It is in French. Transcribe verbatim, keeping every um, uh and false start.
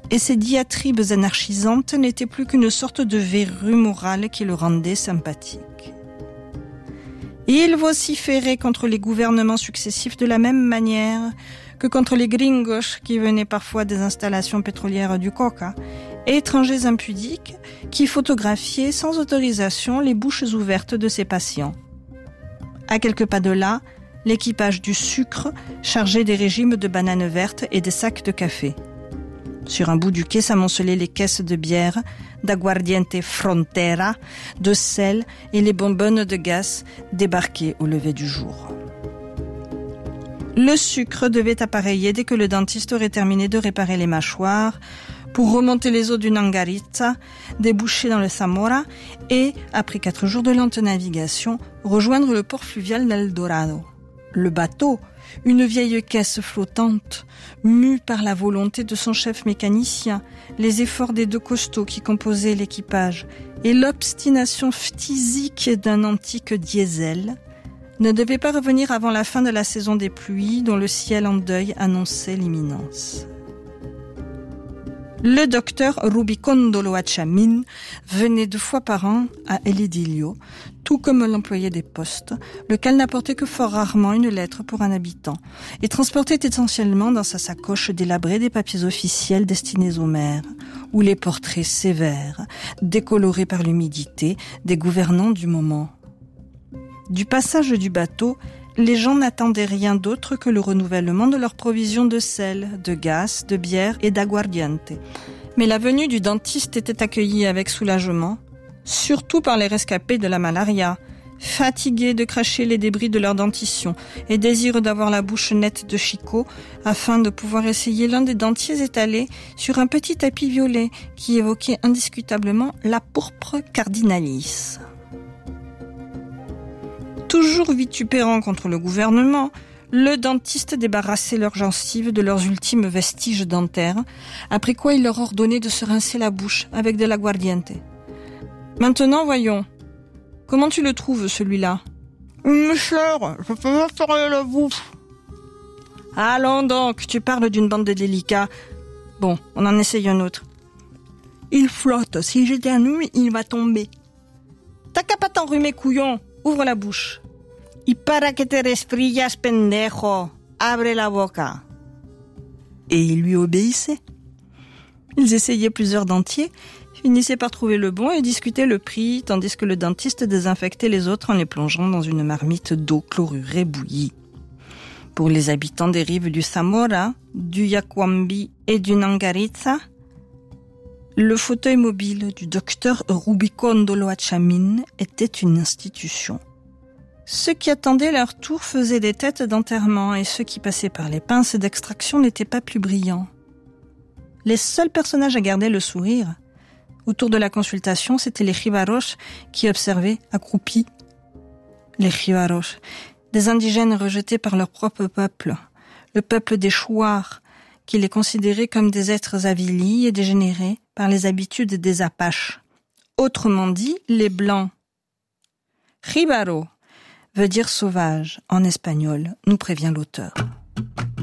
et ses diatribes anarchisantes n'étaient plus qu'une sorte de verrue morale qui le rendait sympathique. Il vociférait contre les gouvernements successifs de la même manière que contre les gringos qui venaient parfois des installations pétrolières du Coca, et étrangers impudiques qui photographiaient sans autorisation les bouches ouvertes de ses patients. À quelques pas de là, l'équipage du sucre chargeait des régimes de bananes vertes et des sacs de café. Sur un bout du quai s'amoncelaient les caisses de bière, d'aguardiente Frontera, de sel et les bonbonnes de gaz débarquées au lever du jour. Le sucre devait appareiller dès que le dentiste aurait terminé de réparer les mâchoires, pour remonter les eaux du Nangaritza, déboucher dans le Zamora et, après quatre jours de lente navigation, rejoindre le port fluvial d'El Dorado. Le bateau, une vieille caisse flottante, mue par la volonté de son chef mécanicien, les efforts des deux costauds qui composaient l'équipage et l'obstination phtisique d'un antique diesel, ne devait pas revenir avant la fin de la saison des pluies dont le ciel en deuil annonçait l'imminence. Le docteur Rubicondo Loachamin venait deux fois par an à El Idilio, tout comme l'employé des postes, lequel n'apportait que fort rarement une lettre pour un habitant, et transportait essentiellement dans sa sacoche délabrée des papiers officiels destinés aux maires, ou les portraits sévères, décolorés par l'humidité, des gouvernants du moment. Du passage du bateau, les gens n'attendaient rien d'autre que le renouvellement de leurs provisions de sel, de gaz, de bière et d'aguardiente. Mais la venue du dentiste était accueillie avec soulagement, surtout par les rescapés de la malaria, fatigués de cracher les débris de leur dentition et désireux d'avoir la bouche nette de Chico afin de pouvoir essayer l'un des dentiers étalés sur un petit tapis violet qui évoquait indiscutablement la pourpre cardinalis. Toujours vitupérant contre le gouvernement, le dentiste débarrassait leurs gencives de leurs ultimes vestiges dentaires, après quoi il leur ordonnait de se rincer la bouche avec de l'aguardiente. Maintenant, voyons, comment tu le trouves, celui-là ? Une chère, je peux pas faire la bouche. Allons donc, tu parles d'une bande de délicats. Bon, on en essaye un autre. Il flotte, si j'éternue, il va tomber. T'as qu'à pas t'enrhumer, couillon. Ouvre la bouche. Y para que te resfrías, pendejo. Abre la boca. Et il lui obéissait. Ils essayaient plusieurs dentiers, finissaient par trouver le bon et discutaient le prix, tandis que le dentiste désinfectait les autres en les plongeant dans une marmite d'eau chlorurée bouillie. Pour les habitants des rives du Zamora, du Yacuambi et du Nangaritza, le fauteuil mobile du docteur Rubicondo Loachamin était une institution. Ceux qui attendaient leur tour faisaient des têtes d'enterrement et ceux qui passaient par les pinces d'extraction n'étaient pas plus brillants. Les seuls personnages à garder le sourire autour de la consultation, c'étaient les jibaros qui observaient accroupis. Les jibaros, des indigènes rejetés par leur propre peuple, le peuple des chouars, qui les considérait comme des êtres avilis et dégénérés par les habitudes des Apaches. Autrement dit, les Blancs. Jibaro veut dire sauvage en espagnol, nous prévient l'auteur.